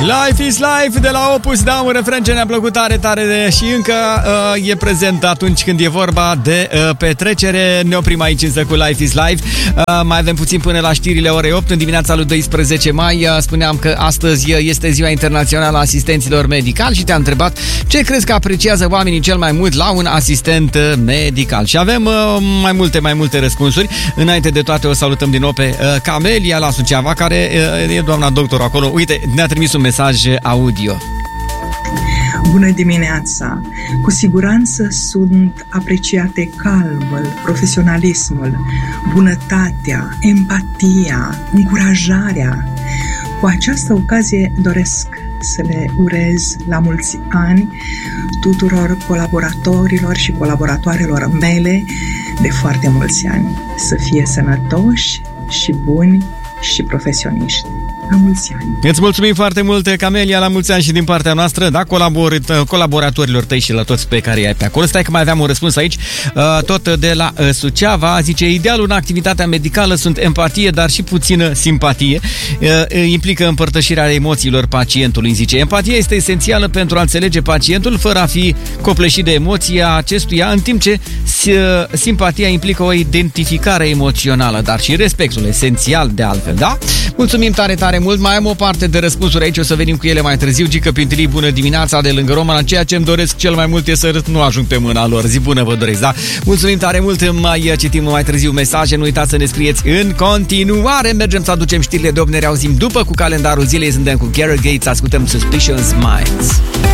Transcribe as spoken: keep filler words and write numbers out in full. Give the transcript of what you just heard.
Life is Life de la Opus, da, un refren ce ne-a plăcut tare, tare de, și încă uh, e prezent atunci când e vorba de uh, petrecere. Ne oprim aici însă cu Life is Life. Uh, mai avem puțin până la știrile orei opt. În dimineața lui doisprezece mai uh, spuneam că astăzi este Ziua Internațională a Asistenților Medicali și te-am întrebat ce crezi că apreciază oamenii cel mai mult la un asistent medical. Și avem uh, mai multe, mai multe răspunsuri. Înainte de toate o salutăm din nou pe uh, Camelia la Suceava, care uh, e doamna doctor acolo. Uite, ne-a trimis un mesaj audio. Bună dimineața! Cu siguranță sunt apreciate calmul, profesionalismul, bunătatea, empatia, încurajarea. Cu această ocazie doresc să le urez la mulți ani tuturor colaboratorilor și colaboratoarelor mele de foarte mulți ani. Să fie sănătoși și buni și profesioniști. La mulți ani. Îți mulțumim foarte mult, Camelia, la mulți ani și din partea noastră, da, colabor, colaboratorilor tăi și la toți pe care i-ai pe acolo. Stai că mai aveam un răspuns aici, tot de la Suceava. Zice, idealul în activitatea medicală sunt empatie, dar și puțină simpatie. Implică împărtășirea emoțiilor pacientului, zice. Empatia este esențială pentru a înțelege pacientul fără a fi copleșit de emoția acestuia, în timp ce simpatia implică o identificare emoțională, dar și respectul, esențial de altfel, da? Mulțumim tare, tare mult. Mai am o parte de răspunsuri aici, o să venim cu ele mai târziu. Gică Pintilii, bună dimineața de lângă Roman. Ceea ce îmi doresc cel mai mult e să nu ajung pe mâna lor. Zi bună vă doresc, da? Mulțumim tare mult. Mai citim mai târziu mesaje. Nu uitați să ne scrieți în continuare. Mergem să aducem știrile de opt. Ne reauzim după cu calendarul zilei. Suntem cu Gareth Gates. Ascultăm Suspicious Minds.